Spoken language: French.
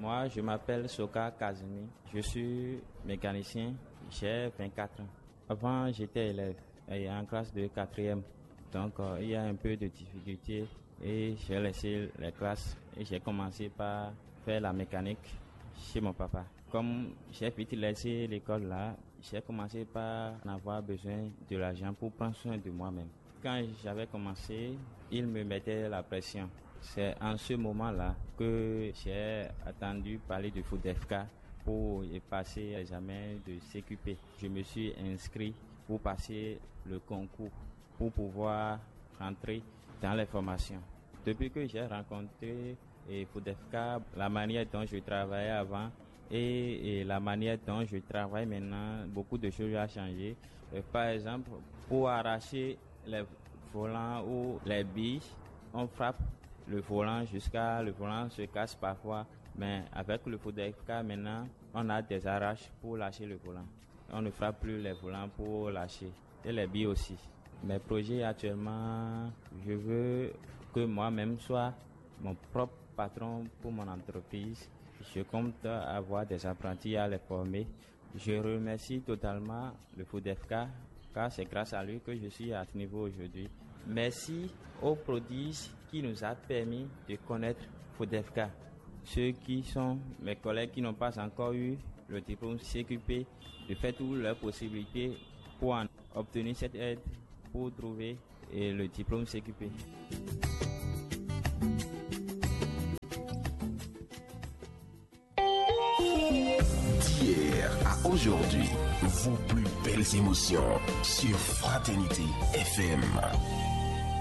Moi, je m'appelle Soka Kazumi. Je suis mécanicien. J'ai 24 ans. Avant, j'étais élève et en classe de 4e. Donc, il y a un peu de difficulté et j'ai laissé les classes et j'ai commencé par faire la mécanique chez mon papa. Comme j'ai vite laissé l'école là, j'ai commencé par en avoir besoin de l'argent pour prendre soin de moi-même. Quand j'avais commencé, il me mettait la pression. C'est en ce moment-là que j'ai attendu parler de FODEFK pour passer l'examen de CQP. Je me suis inscrit pour passer le concours pour pouvoir rentrer dans les formations. Depuis que j'ai rencontré FODEFK, la manière dont je travaillais avant et la manière dont je travaille maintenant, beaucoup de choses ont changé. Par exemple, pour arracher les volants ou les billes, on frappe le volant jusqu'à le volant se casse parfois, mais avec le FODEFK maintenant, on a des arraches pour lâcher le volant. On ne frappe plus les volants pour lâcher et les billes aussi. Mes projets actuellement, je veux que moi-même soit mon propre patron pour mon entreprise. Je compte avoir des apprentis à les former. Je remercie totalement le FODEFK car c'est grâce à lui que je suis à ce niveau aujourd'hui. Merci aux prodiges qui nous a permis de connaître FODEFK. Ceux qui sont mes collègues qui n'ont pas encore eu le diplôme CQP, de faire toutes leurs possibilités pour en obtenir cette aide pour trouver le diplôme CQP. D'hier à aujourd'hui, vos plus belles émotions sur Fraternité FM.